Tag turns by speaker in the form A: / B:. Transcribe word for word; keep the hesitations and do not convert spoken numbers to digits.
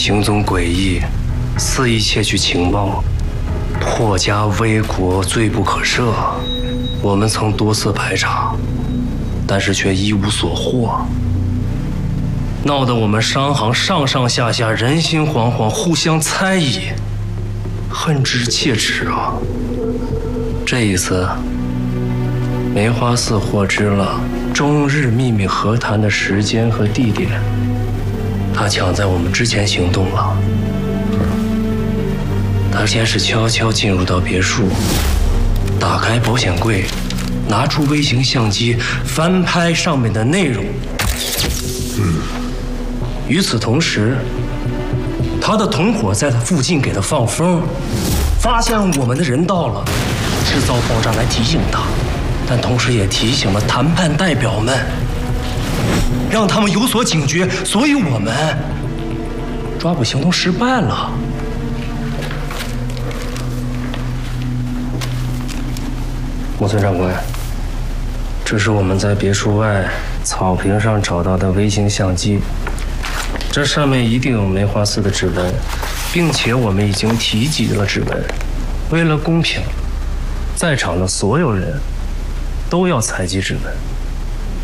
A: 行踪诡异，肆意窃取情报，破家危国，罪不可赦。我们曾多次排查，但是却一无所获，闹得我们商行上上下下人心惶惶，互相猜疑，恨之切齿啊！这一次，梅花寺获知了中日秘密和谈的时间和地点，他抢在我们之前行动了。他先是悄悄进入到别墅，打开保险柜，拿出微型相机，翻拍上面的内容。嗯。与此同时，他的同伙在他附近给他放风，发现我们的人到了，制造爆炸来提醒他，但同时也提醒了谈判代表们，让他们有所警觉。所以我们抓捕行动失败了。木村长官，这是我们在别墅外草坪上找到的微型相机，这上面一定有梅花寺的指纹，并且我们已经提及了指纹。为了公平，在场的所有人都要采集指纹。